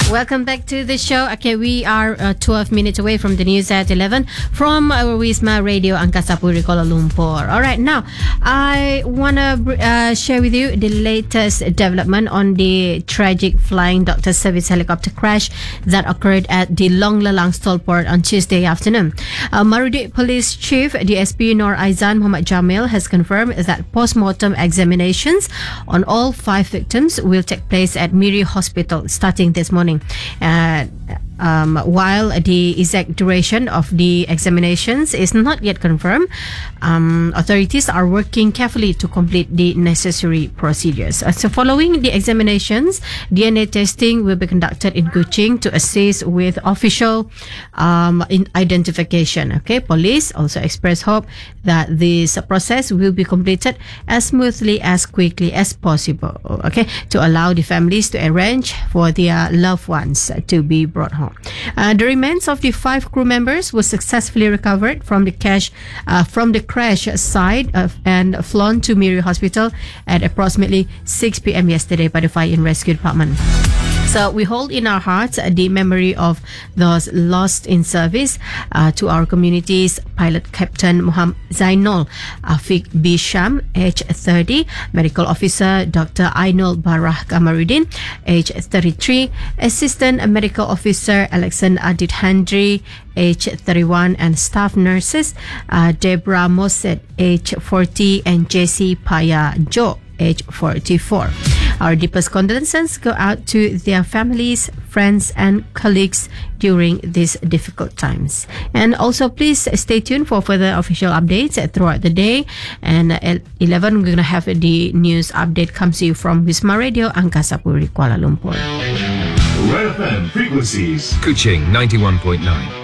Welcome back to the show. Okay, we are 12 minutes away from the news at 11 from Wisma Radio Angkasa Puri, Kuala Lumpur. All right, now I want to share with you the latest development on the tragic flying doctor service helicopter crash that occurred at the Long Lelang Stall Port on Tuesday afternoon. Marudi Police Chief DSP Nor Aizan Muhammad Jamil has confirmed that post-mortem examinations on all 5 victims will take place at Miri Hospital starting this morning. While the exact duration of the examinations is not yet confirmed, authorities are working carefully to complete the necessary procedures. So following the examinations, DNA testing will be conducted in Kuching to assist with official identification. Okay, police also express hope that this process will be completed as smoothly as quickly as possible. Okay, to allow the families to arrange for their loved ones to be brought home. The remains of the 5 crew members were successfully recovered from the crash site and flown to Miri Hospital at approximately 6 p.m. yesterday by the Fire and Rescue Department. So we hold in our hearts the memory of those lost in service to our communities. Pilot Captain Muhammad Zainul Afiq Bisham, age 30, Medical Officer Dr. Ainul Barah Kamarudin, age 33, Assistant Medical Officer Alexander Adit Handri, age 31, and staff nurses Deborah Moset, age 40, and Jessie Paya Jo, age 44. Our deepest condolences go out to their families, friends, and colleagues during these difficult times. And also, please stay tuned for further official updates throughout the day. And at 11, we're going to have the news update comes to you from Wisma Radio, Angkasa Puri, Kuala Lumpur. Red FM frequencies. Kuching 91.9.